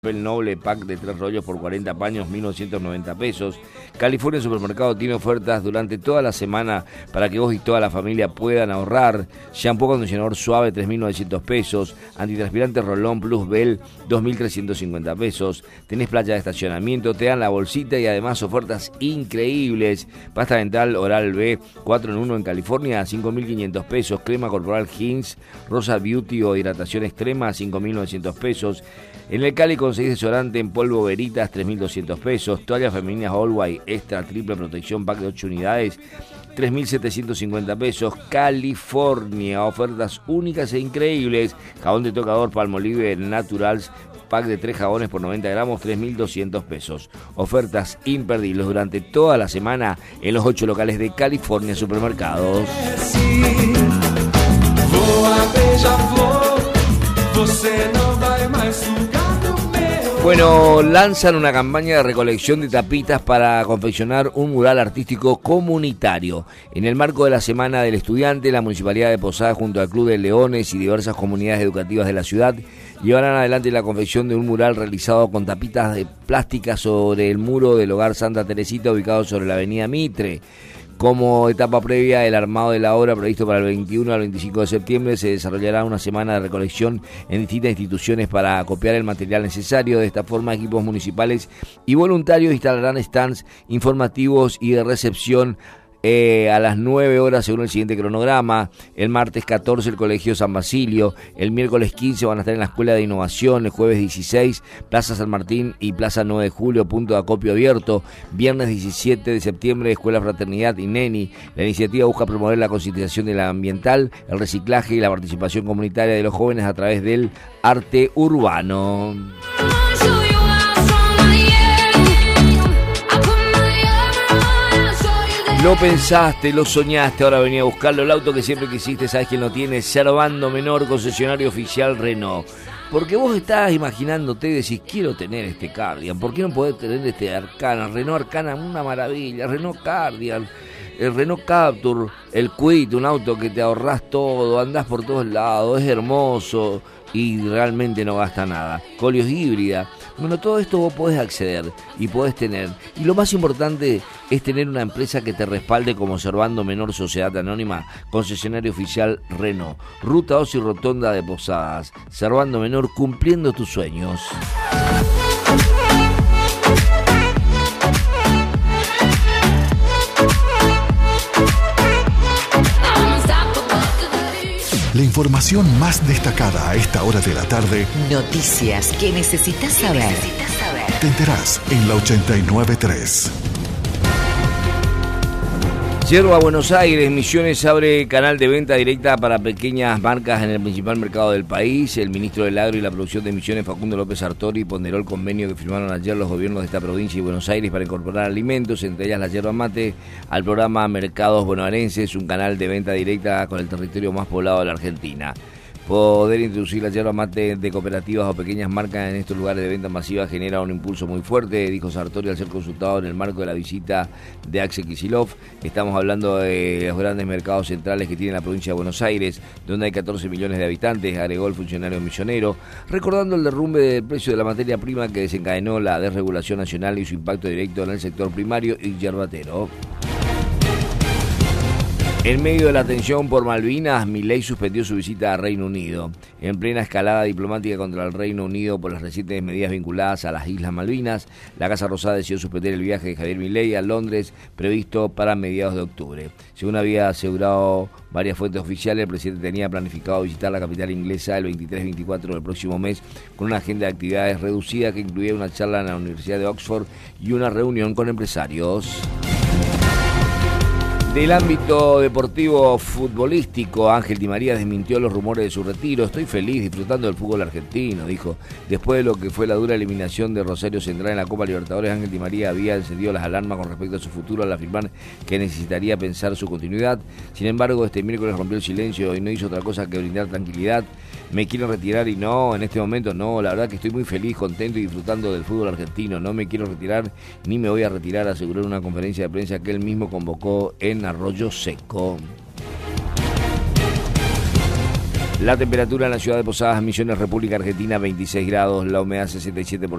Papel Noble, pack de 3 rollos por 40 paños, 1.990 pesos. California Supermercado tiene ofertas durante toda la semana para que vos y toda la familia puedan ahorrar. Shampoo acondicionador suave, 3.900 pesos. Antitranspirante Rolón Plus Bell, 2.350 pesos. Tenés playa de estacionamiento, te dan la bolsita y además ofertas increíbles. Pasta dental Oral B, 4 en 1 en California, 5.500 pesos. Crema corporal Hins, Rosa Beauty o hidratación extrema, 5.900 pesos. En el Cali conseguís desodorante en polvo Veritas, 3.200 pesos. Toallas femeninas Always Extra Triple Protección, pack de 8 unidades, 3.750 pesos. California, ofertas únicas e increíbles. Jabón de tocador Palmolive Naturals, pack de 3 jabones por 90 gramos, 3.200 pesos. Ofertas imperdibles durante toda la semana en los 8 locales de California Supermercados. Bueno, lanzan una campaña de recolección de tapitas para confeccionar un mural artístico comunitario. En el marco de la Semana del Estudiante, la Municipalidad de Posadas junto al Club de Leones y diversas comunidades educativas de la ciudad llevarán adelante la confección de un mural realizado con tapitas de plástica sobre el muro del Hogar Santa Teresita ubicado sobre la avenida Mitre. Como etapa previa, el armado de la obra previsto para el 21 al 25 de septiembre se desarrollará una semana de recolección en distintas instituciones para acopiar el material necesario. De esta forma, equipos municipales y voluntarios instalarán stands informativos y de recepción a las 9 horas según el siguiente cronograma. El martes 14 el Colegio San Basilio, el miércoles 15 van a estar en la Escuela de Innovación, el jueves 16 Plaza San Martín y Plaza 9 de Julio, punto de acopio abierto. Viernes 17 de septiembre Escuela Fraternidad y Neni. La iniciativa busca promover la concientización de la ambiental, el reciclaje y la participación comunitaria de los jóvenes a través del arte urbano. Lo pensaste, lo soñaste, ahora venía a buscarlo. El auto que siempre quisiste, sabes quién lo tiene, Servando Menor, concesionario oficial Renault. Porque vos estás imaginándote y decís, quiero tener este Cardigan, ¿por qué no podés tener este Arcana? Renault Arcana, una maravilla, Renault Cardigan, el Renault Captur, el Kwid, un auto que te ahorrás todo, andás por todos lados, es hermoso y realmente no gasta nada. Colios híbrida. Bueno, todo esto vos podés acceder y podés tener. Y lo más importante es tener una empresa que te respalde como Servando Menor Sociedad Anónima, concesionario oficial Renault. Ruta Osi Rotonda de Posadas. Servando Menor, cumpliendo tus sueños. La información más destacada a esta hora de la tarde. Noticias que necesitas saber. Te enterás en la 89.3. Yerba Buenos Aires, Misiones abre canal de venta directa para pequeñas marcas en el principal mercado del país. El ministro del Agro y la Producción de Misiones, Facundo López Sartori, ponderó el convenio que firmaron ayer los gobiernos de esta provincia y Buenos Aires para incorporar alimentos, entre ellas la yerba mate, al programa Mercados Bonaerenses, un canal de venta directa con el territorio más poblado de la Argentina. Poder introducir la yerba mate de cooperativas o pequeñas marcas en estos lugares de venta masiva genera un impulso muy fuerte, dijo Sartori al ser consultado en el marco de la visita de Axel Kicillof. Estamos hablando de los grandes mercados centrales que tiene la provincia de Buenos Aires, donde hay 14 millones de habitantes, agregó el funcionario misionero, recordando el derrumbe del precio de la materia prima que desencadenó la desregulación nacional y su impacto directo en el sector primario y yerbatero. En medio de la tensión por Malvinas, Milei suspendió su visita a Reino Unido. En plena escalada diplomática contra el Reino Unido por las recientes medidas vinculadas a las Islas Malvinas, la Casa Rosada decidió suspender el viaje de Javier Milei a Londres previsto para mediados de octubre. Según había asegurado varias fuentes oficiales, el presidente tenía planificado visitar la capital inglesa el 23-24 del próximo mes con una agenda de actividades reducida que incluía una charla en la Universidad de Oxford y una reunión con empresarios. Del ámbito deportivo futbolístico, Ángel Di María desmintió los rumores de su retiro. Estoy feliz disfrutando del fútbol argentino, dijo. Después de lo que fue la dura eliminación de Rosario Central en la Copa Libertadores, Ángel Di María había encendido las alarmas con respecto a su futuro al afirmar que necesitaría pensar su continuidad. Sin embargo, este miércoles rompió el silencio y no hizo otra cosa que brindar tranquilidad. Me quiero retirar y no, en este momento no, la verdad que estoy muy feliz, contento y disfrutando del fútbol argentino. No me quiero retirar ni me voy a retirar, aseguró en una conferencia de prensa que él mismo convocó en Arroyo Seco. La temperatura en la ciudad de Posadas, Misiones, República Argentina, 26 grados, la humedad 67%.